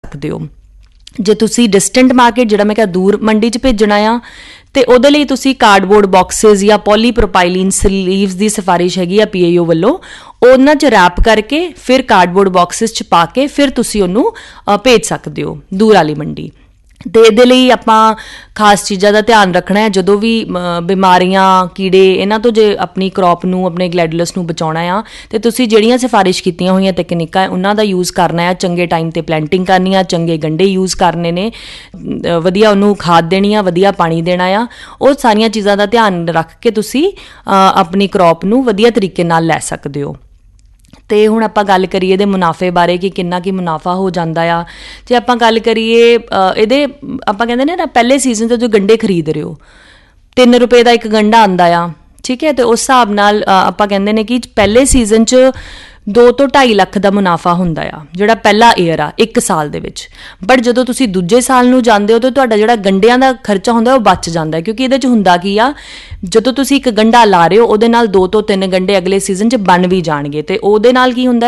ਸਕਦੇ ਹੋ। ਜੇ ਤੁਸੀਂ ਡਿਸਟੈਂਟ ਮਾਰਕੀਟ, ਜਿਹੜਾ ਮੈਂ ਕਿਹਾ ਦੂਰ ਮੰਡੀ 'ਚ ਭੇਜਣਾ ਆ, ਤੇ ਉਹਦੇ ਲਈ ਤੁਸੀਂ ਕਾਰਡਬੋਰਡ ਬਾਕਸਿਸ ਜਾਂ ਪੋਲੀਪ੍ਰੋਪਾਈਲੀਨ ਸਲੀਵਸ ਦੀ ਸਿਫਾਰਿਸ਼ ਹੈਗੀ ਆ PAO ਵੱਲੋਂ, ਉਹਨਾਂ 'ਚ ਰੈਪ ਕਰਕੇ ਫਿਰ ਕਾਰਡਬੋਰਡ ਬਾਕਸਿਸ 'ਚ ਪਾ ਕੇ ਫਿਰ ਤੁਸੀਂ ਉਹਨੂੰ ਭੇਜ ਸਕਦੇ ਹੋ ਦੂਰ ਵਾਲੀ ਮੰਡੀ। ਅਤੇ ਇਹਦੇ ਲਈ ਆਪਾਂ ਖਾਸ ਚੀਜ਼ਾਂ ਦਾ ਧਿਆਨ ਰੱਖਣਾ ਹੈ। ਜਦੋਂ ਵੀ ਬਿਮਾਰੀਆਂ, ਕੀੜੇ, ਇਹਨਾਂ ਤੋਂ ਜੇ ਆਪਣੀ ਕਰੋਪ ਨੂੰ, ਆਪਣੇ ਗਲੈਡੂਲਸ ਨੂੰ ਬਚਾਉਣਾ ਆ, ਅਤੇ ਤੁਸੀਂ ਜਿਹੜੀਆਂ ਸਿਫਾਰਿਸ਼ ਕੀਤੀਆਂ ਹੋਈਆਂ ਤਕਨੀਕਾਂ ਉਹਨਾਂ ਦਾ ਯੂਜ਼ ਕਰਨਾ ਆ। ਚੰਗੇ ਟਾਈਮ 'ਤੇ ਪਲੈਂਟਿੰਗ ਕਰਨੀ ਆ, ਚੰਗੇ ਗੰਢੇ ਯੂਜ਼ ਕਰਨੇ ਨੇ, ਵਧੀਆ ਉਹਨੂੰ ਖਾਦ ਦੇਣੀ ਆ, ਵਧੀਆ ਪਾਣੀ ਦੇਣਾ ਆ। ਉਹ ਸਾਰੀਆਂ ਚੀਜ਼ਾਂ ਦਾ ਧਿਆਨ ਰੱਖ ਕੇ ਤੁਸੀਂ ਆਪਣੀ ਕਰੋਪ ਨੂੰ ਵਧੀਆ ਤਰੀਕੇ ਨਾਲ ਲੈ ਸਕਦੇ ਹੋ। ਅਤੇ ਹੁਣ ਆਪਾਂ ਗੱਲ ਕਰੀਏ ਇਹਦੇ ਮੁਨਾਫੇ ਬਾਰੇ ਕਿ ਕਿੰਨਾ ਕੁ ਮੁਨਾਫਾ ਹੋ ਜਾਂਦਾ ਆ। ਜੇ ਆਪਾਂ ਗੱਲ ਕਰੀਏ ਇਹਦੇ, ਆਪਾਂ ਕਹਿੰਦੇ ਨੇ ਨਾ, ਪਹਿਲੇ ਸੀਜ਼ਨ 'ਤੇ ਜੋ ਗੰਢੇ ਖਰੀਦ ਰਹੇ ਹੋ, 3 ਰੁਪਏ ਦਾ ਇੱਕ ਗੰਢਾ ਆਉਂਦਾ ਆ, ਠੀਕ ਹੈ। ਅਤੇ ਉਸ ਹਿਸਾਬ ਨਾਲ ਆਪਾਂ ਕਹਿੰਦੇ ਨੇ ਕਿ ਪਹਿਲੇ ਸੀਜ਼ਨ 'ਚ 2 ਤੋਂ 2.5 ਲੱਖ ਦਾ ਮੁਨਾਫਾ ਹੁੰਦਾ ਆ, ਜਿਹੜਾ ਪਹਿਲਾ ਏਅਰ ਆ 1 ਸਾਲ ਦੇ ਵਿੱਚ। ਬਟ ਜਦੋਂ ਤੁਸੀਂ ਦੂਜੇ ਸਾਲ ਨੂੰ ਜਾਂਦੇ ਹੋ ਤਾਂ ਤੁਹਾਡਾ ਜਿਹੜਾ ਗੰਢਿਆਂ ਦਾ ਖਰਚਾ ਹੁੰਦਾ ਉਹ ਬਚ ਜਾਂਦਾ, ਕਿਉਂਕਿ ਇਹਦੇ 'ਚ ਹੁੰਦਾ ਕੀ ਆ, ਜਦੋਂ ਤੁਸੀਂ ਇੱਕ ਗੰਢਾ ਲਾ ਰਹੇ ਹੋ ਉਹਦੇ ਨਾਲ 2 ਤੋਂ 3 ਗੰਢੇ ਅਗਲੇ ਸੀਜ਼ਨ 'ਚ ਬਣ ਵੀ ਜਾਣਗੇ, ਅਤੇ ਉਹਦੇ ਨਾਲ ਕੀ ਹੁੰਦਾ